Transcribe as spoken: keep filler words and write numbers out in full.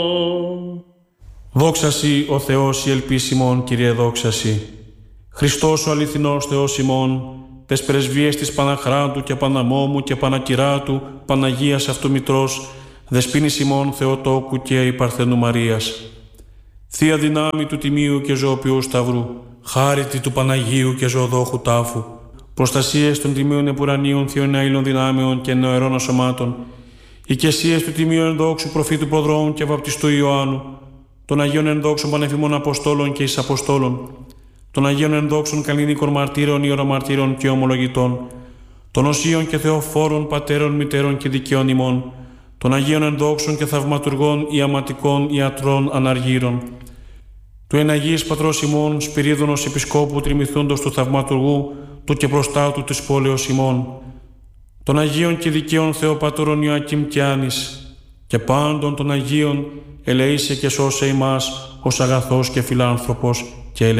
Δόξασι ο Θεός η ελπίσιμον, Κύριε δόξασι. Χριστός ο αληθινός Θεός ημών, τες πρεσβείες της Παναχράντου και Παναμόμου και Πανακυράτου, Παναγίας Αυτομητρός, Δεσποίνης ημών Θεοτόκου και η Παρθένου Μαρίας. Θεία δυνάμει του Τιμίου και Ζωοποιού Σταυρού, χάριτη του Παναγίου και Ζωοδόχου Τάφου, προστασίες των Τιμίων Επουρανίων Θείων Αήλων Δυνάμεων και Νεοερών Ασωμάτων, οικεσίες του Τιμίου Ενδόξου Προφήτου Προδρόμου και Βαπτιστού Ιωάννου, των Αγίων Ενδόξων Πανεφημών Αποστόλων και Εισαποστόλων, των Αγίων Ενδόξων Καλλινίκων Μαρτύρων, Ιερομαρτύρων και Ομολογητών, των Οσίων και Θεοφόρων Πατέρων, Μητέρων και Δικαίων ημών, των Αγίων Ενδόξων και Θαυματουργών, Ιαματικών, Ιατρών, Αναργύρων, του Εναγής Πατρός ημών, Σπυρίδωνος Επισκόπου Τριμηθούντος του Θαυματουργού, του και προστάτου της πόλεως ημών, των Αγίων και Δικαίων Θεοπατώρων Ιωακήμ και Άνης, και πάντων των Αγίων, ελεήσε και σώσε ημάς ως αγαθός και φιλάνθρωπος και ελεήσε.